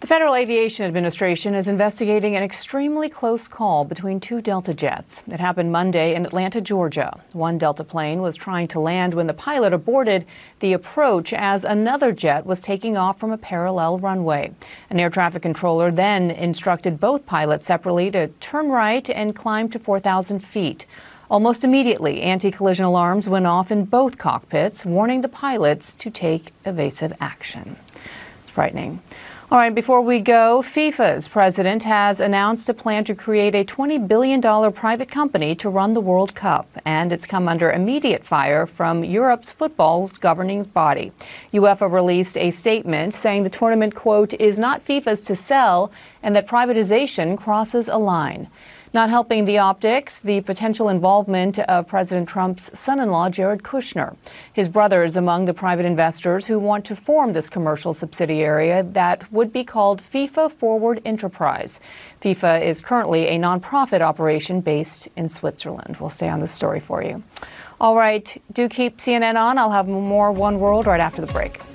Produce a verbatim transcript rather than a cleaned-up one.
The Federal Aviation Administration is investigating an extremely close call between two Delta jets. It happened Monday in Atlanta, Georgia. One Delta plane was trying to land when the pilot aborted the approach as another jet was taking off from a parallel runway. An air traffic controller then instructed both pilots separately to turn right and climb to four thousand feet. Almost immediately, anti-collision alarms went off in both cockpits, warning the pilots to take evasive action. It's frightening. All right, before we go, FIFA's president has announced a plan to create a twenty billion dollars private company to run the World Cup, and it's come under immediate fire from Europe's football's governing body. UEFA released a statement saying the tournament, quote, is not FIFA's to sell and that privatization crosses a line. Not helping the optics, the potential involvement of President Trump's son-in-law, Jared Kushner. His brother is among the private investors who want to form this commercial subsidiary that would be called FIFA Forward Enterprise. FIFA is currently a nonprofit operation based in Switzerland. We'll stay on this story for you. All right, do keep C N N on. I'll have more One World right after the break.